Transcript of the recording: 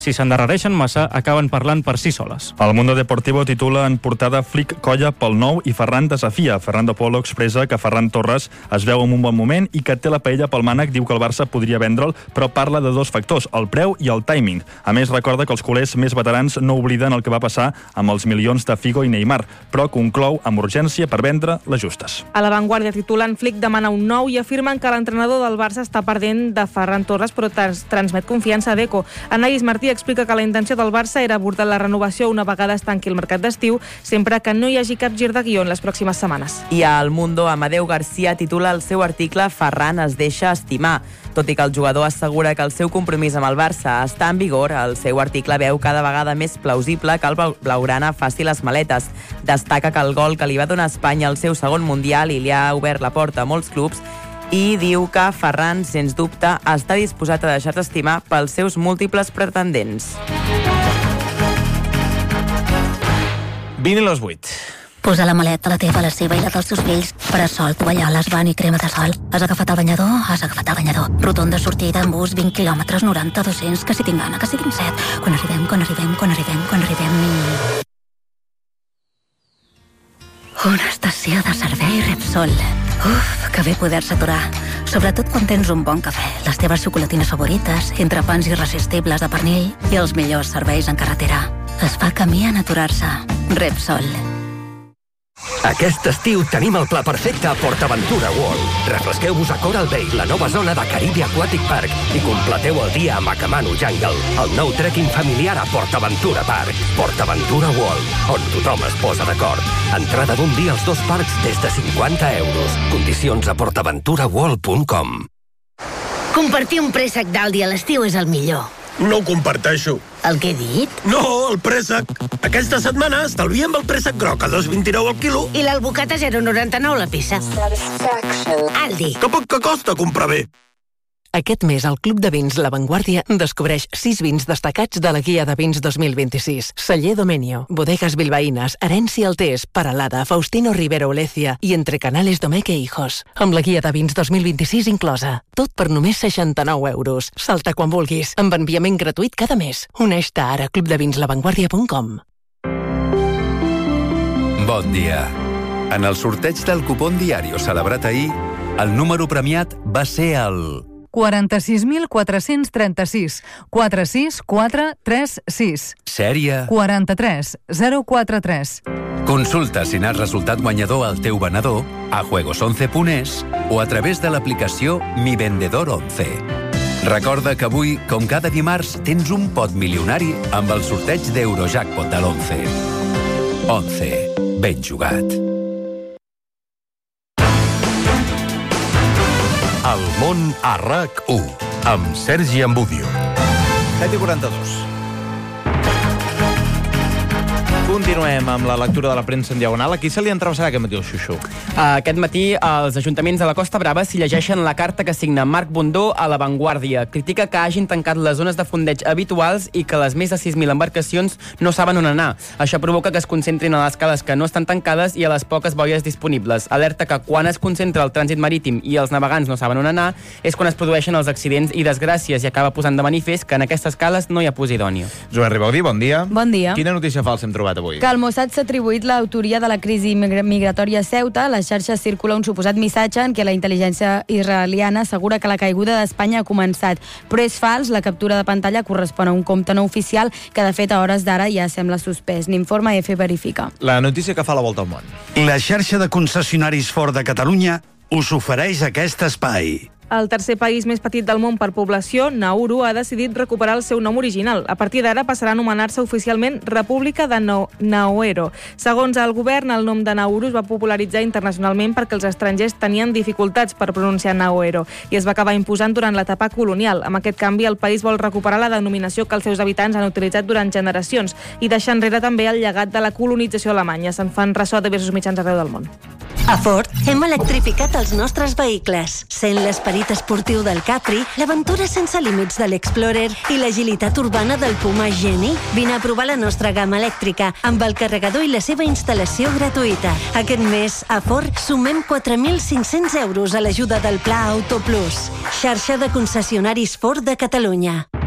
Si s'endarrereixen massa, acaben parlant per si soles. El Mundo Deportivo titula en portada Flick colla pel nou i Ferran desafia. Fernando Polo expressa que Ferran Torres es veu en un bon moment i que té la paella pel mànec, diu que el Barça podria vendre'l, però parla de dos factors, el preu i el timing. A més, recorda que els culers més veterans no obliden el que va passar amb els milions de Figo i Neymar, però conclou amb urgència per vendre les justes. A La Vanguardia titulen Flick demana un nou i afirmen que l'entrenador del Barça està perdent de Ferran Torres, però transmet confiança a Deco. Anaïs Martí explica que la intenció del Barça era abordar la renovació una vegada es tanqui el mercat d'estiu, sempre que no hi hagi cap gir de guió en les pròximes setmanes. I a El Mundo, Amadeu García titula el seu article Ferran es deixa estimar. Tot i que el jugador assegura que el seu compromís amb el Barça està en vigor, el seu article veu cada vegada més plausible que el blaugrana faci les maletes. Destaca que el gol que li va donar Espanya al seu segon Mundial i li ha obert la porta a molts clubs, i diu que Ferran, sens dubte, està disposat a deixar-se estimar pels seus múltiples pretendents. 20 i les 8. Posa la maleta, la teva, la seva i la dels teus fills. Parasol, tovalloles, van i crema de sol. Has agafat el banyador? Has agafat el banyador. Rotonda, sortida, en bus, 20 quilòmetres, 90, 200, que si tinc gana, que si tinc set. Quan arribem... Una estació de servei Repsol. Uf, que bé poder-se aturar. Sobretot quan tens un bon cafè, les teves xocolatines favorites, entrepans irresistibles de pernil i els millors serveis en carretera. Es fa camí en aturar-se. Repsol. Aquest estiu tenim el pla perfecte a PortAventura World. Refresqueu-vos a Coral Bay, la nova zona de Caribe Aquatic Park, i completeu el dia a Macamano Jungle, el nou trekking familiar a PortAventura Park. PortAventura World, on tothom es posa d'acord. Entrada d'un dia als dos parcs des de 50 euros. Condicions a portaventuraworld.com. Compartir un préssec d'Aldi a l'estiu és el millor. No ho comparteixo. El que he dit? No, el préssec. Aquesta setmana estalviem el préssec groc a 2,29 al quilo. I l'albocata a 0,99 la peça. Aldi. Que poc que costa comprar bé. Aquest mes, el Club de Vins La Vanguardia descobreix 6 vins destacats de la Guia de Vins 2026. Celler Domenio, Bodegas Bilbaínas, Herencia Altés, Paralada, Faustino Rivero Olecia i Entre Canales Domeque Hijos. Amb la Guia de Vins 2026 inclosa. Tot per només 69 euros. Salta quan vulguis, amb enviament gratuït cada mes. Uneix-te ara a clubdevinslavantguardia.com. Bon dia. En el sorteig del cupón diario celebrat ahir, el número premiat va ser el 46.436 46436. Sèrie 43043. Consulta si n'has resultat guanyador al teu venedor a juegos11.es o a través de l'aplicació Mi Vendedor 11. Recorda que avui, com cada dimarts, tens un pot milionari amb el sorteig d'Eurojackpot de l'11. 11. Ben jugat. El món a RAC1, amb Sergi Ambudio. 7:42. Continuem amb la lectura de la premsa en diagonal. A qui se li entrevessarà aquest matí el xuxu? Aquest matí, els ajuntaments de la Costa Brava s'hi llegeixen la carta que signa Marc Bondó a La Vanguardia. Critica que hagin tancat les zones de fondeig habituals i que les més de 6.000 embarcacions no saben on anar. Això provoca que es concentrin a les cales que no estan tancades i a les poques boies disponibles. Alerta que quan es concentra el trànsit marítim i els navegants no saben on anar és quan es produeixen els accidents i desgràcies, i acaba posant de manifest que en aquestes cales no hi ha posidònia. Joan Ribaudí, bon dia. Bon dia. Quina notícia falsa hem trobat avui? Que el Mossad s'ha atribuït l'autoria de la crisi migratòria a Ceuta. A les xarxes circula un suposat missatge en què la intel·ligència israeliana assegura que la caiguda d'Espanya ha començat. Però és fals, la captura de pantalla correspon a un compte no oficial que de fet a hores d'ara ja sembla suspès. N'informa EFE Verifica. La notícia que fa la volta al món. La xarxa de concessionaris Ford de Catalunya us ofereix aquest espai. El tercer país més petit del món per població, Nauru, ha decidit recuperar el seu nom original. A partir d'ara passarà a anomenar-se oficialment República de Naoero. Segons el govern, el nom de Nauru es va popularitzar internacionalment perquè els estrangers tenien dificultats per pronunciar Naoero i es va acabar imposant durant l'etapa colonial. Amb aquest canvi, el país vol recuperar la denominació que els seus habitants han utilitzat durant generacions i deixar enrere també el llegat de la colonització alemanya. Se'n fan ressò diversos mitjans arreu del món. A Ford hem electrificat els nostres vehicles. Sent l'esperit esportiu del Capri, l'aventura sense límits de l'Explorer i l'agilitat urbana del Puma Geni. Vine a provar la nostra gamma elèctrica amb el carregador i la seva instal·lació gratuïta. Aquest mes, a Ford, sumem 4.500 euros a l'ajuda del Pla Auto Plus. Xarxa de concessionaris Ford de Catalunya.